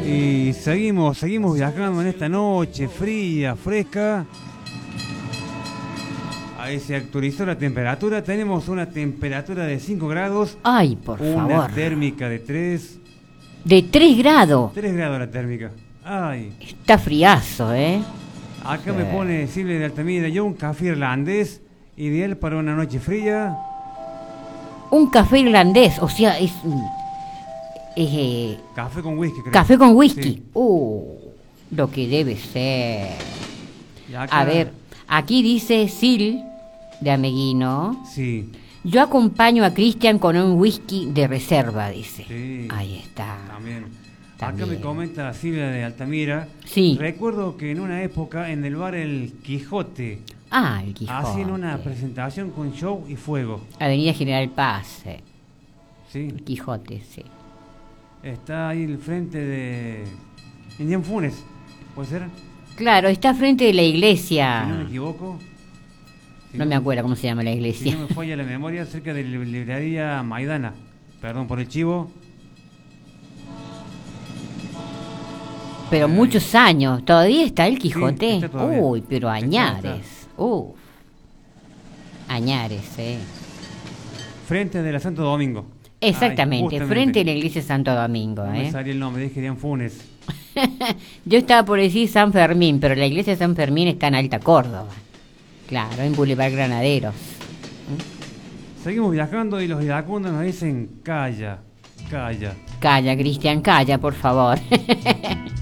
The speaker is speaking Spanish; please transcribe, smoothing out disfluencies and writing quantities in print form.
Y seguimos viajando en esta noche fría, fresca. Ahí se actualizó la temperatura. Tenemos una temperatura de 5 grados. Ay, por una favor. Térmica de 3. De 3 grados. 3 grados la térmica. Ay. Está friazo, ¿eh? Acá me pone Silvia de Altamira. Yo un café irlandés ideal para una noche fría. Un café irlandés, o sea, es... café con whisky, creo. Café con whisky. Sí. Lo que debe ser. Y acá, A ver, aquí dice Sil de Ameguino. Sí. Yo acompaño a Cristian con un whisky de reserva, dice. Sí. Ahí está. También. También. Acá me comenta Silvia de Altamira. Sí. Recuerdo que en una época en el bar El Quijote Ah, el Quijote. hacían una presentación con show y fuego. Avenida General Paz. Sí. El Quijote, sí. Está ahí el frente de Indian Funes, ¿puede ser? Claro, está frente de la iglesia. Si no me equivoco. Si No me acuerdo cómo se llama la Si iglesia. no me falla la memoria, cerca de la librería Maidana. Perdón por el chivo. Pero muchos años. ¿Todavía está el Quijote? Sí, está todavía. Uy, pero Está, añares. Añares, Frente de la Santo Domingo. Exactamente, Ay, frente a la iglesia Santo Domingo. No me salía el nombre, dije Indian Funes. Yo estaba por decir San Fermín, pero la iglesia de San Fermín está en Alta Córdoba. Claro, en Boulevard Granaderos. Seguimos viajando y los iracundos nos dicen calla, calla. Calla, Cristian, calla, por favor.